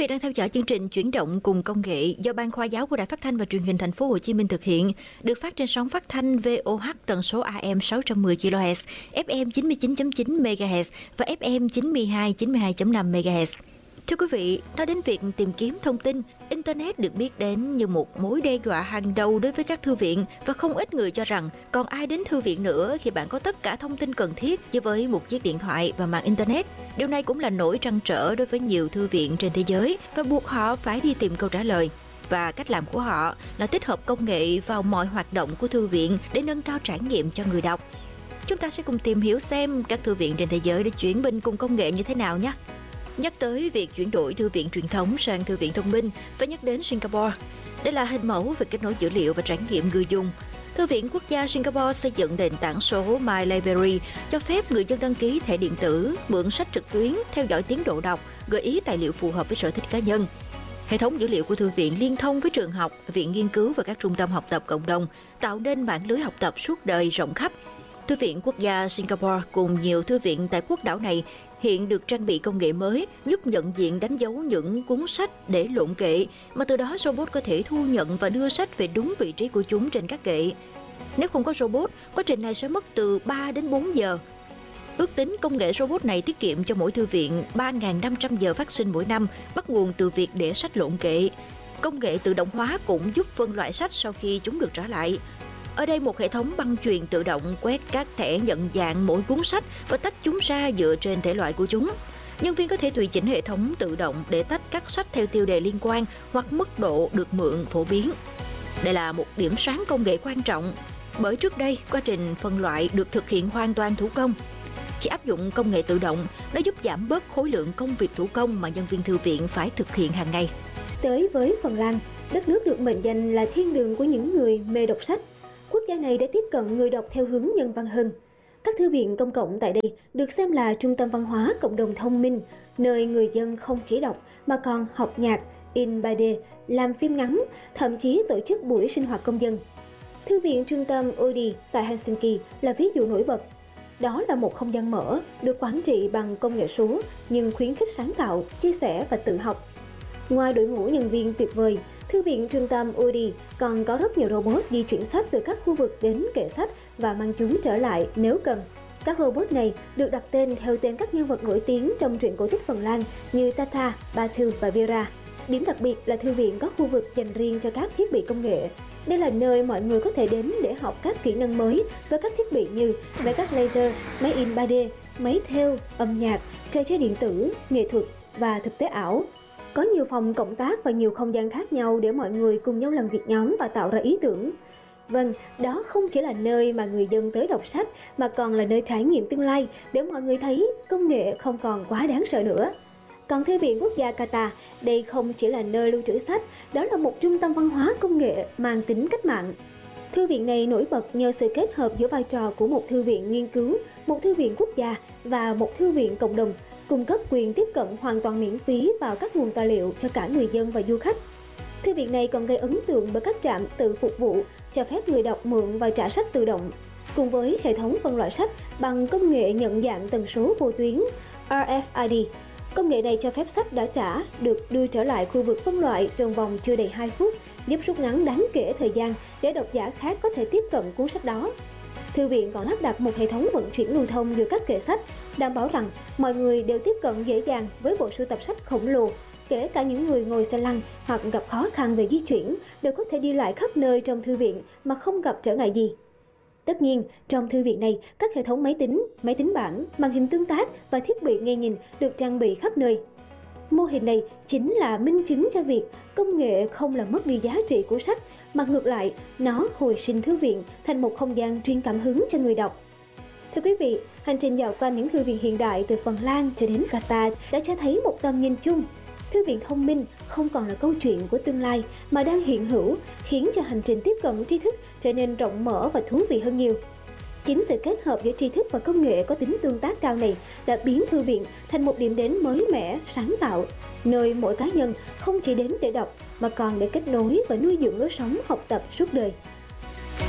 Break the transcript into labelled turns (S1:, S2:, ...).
S1: vị đang theo dõi chương trình Chuyển động cùng công nghệ do Ban Khoa giáo của Đài Phát thanh và Truyền hình Thành phố Hồ Chí Minh thực hiện, được phát trên sóng phát thanh VOH tần số AM 610 kHz, FM 99.9 MHz và FM 92.5 MHz. Thưa quý vị, nói đến việc tìm kiếm thông tin, Internet được biết đến như một mối đe dọa hàng đầu đối với các thư viện, và không ít người cho rằng còn ai đến thư viện nữa khi bạn có tất cả thông tin cần thiết chỉ với một chiếc điện thoại và mạng Internet. Điều này cũng là nỗi trăn trở đối với nhiều thư viện trên thế giới và buộc họ phải đi tìm câu trả lời. Và cách làm của họ là tích hợp công nghệ vào mọi hoạt động của thư viện để nâng cao trải nghiệm cho người đọc. Chúng ta sẽ cùng tìm hiểu xem các thư viện trên thế giới đã chuyển mình cùng công nghệ như thế nào nhé. Nhắc tới việc chuyển đổi thư viện truyền thống sang thư viện thông minh, phải nhắc đến Singapore. Đây là hình mẫu về kết nối dữ liệu và trải nghiệm người dùng. Thư viện Quốc gia Singapore xây dựng nền tảng số My Library, cho phép người dân đăng ký thẻ điện tử, mượn sách trực tuyến, theo dõi tiến độ đọc, gợi ý tài liệu phù hợp với sở thích cá nhân. Hệ thống dữ liệu của thư viện liên thông với trường học, viện nghiên cứu và các trung tâm học tập cộng đồng, tạo nên mạng lưới học tập suốt đời rộng khắp. Thư viện Quốc gia Singapore cùng nhiều thư viện tại quốc đảo này hiện được trang bị công nghệ mới giúp nhận diện, đánh dấu những cuốn sách để lộn kệ, mà từ đó robot có thể thu nhận và đưa sách về đúng vị trí của chúng trên các kệ. Nếu không có robot, quá trình này sẽ mất từ 3 đến 4 giờ. Ước tính công nghệ robot này tiết kiệm cho mỗi thư viện 3.500 giờ phát sinh mỗi năm, bắt nguồn từ việc để sách lộn kệ. Công nghệ tự động hóa cũng giúp phân loại sách sau khi chúng được trả lại. Ở đây một hệ thống băng chuyền tự động quét các thẻ nhận dạng mỗi cuốn sách và tách chúng ra dựa trên thể loại của chúng. Nhân viên có thể tùy chỉnh hệ thống tự động để tách các sách theo tiêu đề liên quan hoặc mức độ được mượn phổ biến. Đây là một điểm sáng công nghệ quan trọng, bởi trước đây quá trình phân loại được thực hiện hoàn toàn thủ công. Khi áp dụng công nghệ tự động, nó giúp giảm bớt khối lượng công việc thủ công mà nhân viên thư viện phải thực hiện hàng ngày.
S2: Tới với Phần Lan, đất nước được mệnh danh là thiên đường của những người mê đọc sách. Quốc gia này đã tiếp cận người đọc theo hướng nhân văn hơn. Các thư viện công cộng tại đây được xem là trung tâm văn hóa cộng đồng thông minh, nơi người dân không chỉ đọc mà còn học nhạc, in 3D, làm phim ngắn, thậm chí tổ chức buổi sinh hoạt công dân. Thư viện trung tâm Oodi tại Helsinki là ví dụ nổi bật. Đó là một không gian mở, được quản trị bằng công nghệ số nhưng khuyến khích sáng tạo, chia sẻ và tự học. Ngoài đội ngũ nhân viên tuyệt vời, thư viện trung tâm Oodi còn có rất nhiều robot di chuyển sách từ các khu vực đến kệ sách và mang chúng trở lại nếu cần. Các robot này được đặt tên theo tên các nhân vật nổi tiếng trong truyện cổ tích Phần Lan như Tata, Batu và Vera. Điểm đặc biệt là thư viện có khu vực dành riêng cho các thiết bị công nghệ. Đây là nơi mọi người có thể đến để học các kỹ năng mới với các thiết bị như vẽ cắt laser, máy in 3D, máy thêu, âm nhạc, trò chơi điện tử, nghệ thuật và thực tế ảo. Có nhiều phòng cộng tác và nhiều không gian khác nhau để mọi người cùng nhau làm việc nhóm và tạo ra ý tưởng. Vâng, đó không chỉ là nơi mà người dân tới đọc sách mà còn là nơi trải nghiệm tương lai để mọi người thấy công nghệ không còn quá đáng sợ nữa. Còn Thư viện Quốc gia Qatar, đây không chỉ là nơi lưu trữ sách, đó là một trung tâm văn hóa công nghệ mang tính cách mạng. Thư viện này nổi bật nhờ sự kết hợp giữa vai trò của một thư viện nghiên cứu, một thư viện quốc gia và một thư viện cộng đồng, cung cấp quyền tiếp cận hoàn toàn miễn phí vào các nguồn tài liệu cho cả người dân và du khách. Thư viện này còn gây ấn tượng bởi các trạm tự phục vụ, cho phép người đọc mượn và trả sách tự động, cùng với hệ thống phân loại sách bằng công nghệ nhận dạng tần số vô tuyến RFID. Công nghệ này cho phép sách đã trả được đưa trở lại khu vực phân loại trong vòng chưa đầy 2 phút, giúp rút ngắn đáng kể thời gian để độc giả khác có thể tiếp cận cuốn sách đó. Thư viện còn lắp đặt một hệ thống vận chuyển lưu thông giữa các kệ sách, đảm bảo rằng mọi người đều tiếp cận dễ dàng với bộ sưu tập sách khổng lồ, kể cả những người ngồi xe lăn hoặc gặp khó khăn về di chuyển đều có thể đi lại khắp nơi trong thư viện mà không gặp trở ngại gì. Tất nhiên, trong thư viện này, các hệ thống máy tính bảng, màn hình tương tác và thiết bị nghe nhìn được trang bị khắp nơi. Mô hình này chính là minh chứng cho việc công nghệ không làm mất đi giá trị của sách, mà ngược lại, nó hồi sinh thư viện thành một không gian truyền cảm hứng cho người đọc. Thưa quý vị, hành trình dạo quanh những thư viện hiện đại từ Phần Lan cho đến Qatar đã cho thấy một tầm nhìn chung. Thư viện thông minh không còn là câu chuyện của tương lai mà đang hiện hữu, khiến cho hành trình tiếp cận tri thức trở nên rộng mở và thú vị hơn nhiều. Chính sự kết hợp giữa tri thức và công nghệ có tính tương tác cao này đã biến thư viện thành một điểm đến mới mẻ, sáng tạo, nơi mỗi cá nhân không chỉ đến để đọc mà còn để kết nối và nuôi dưỡng lối sống học tập suốt đời.